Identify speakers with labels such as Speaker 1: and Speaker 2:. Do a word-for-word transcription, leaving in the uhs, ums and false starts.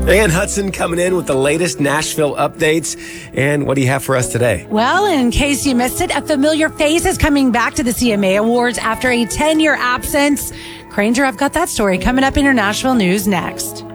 Speaker 1: Ann Hudson coming in with the latest Nashville updates. And what do you have for us today?
Speaker 2: Well, in case you missed it, a familiar face is coming back to the C M A Awards after a ten-year absence. Granger, I've got that story coming up in your Nashville news next.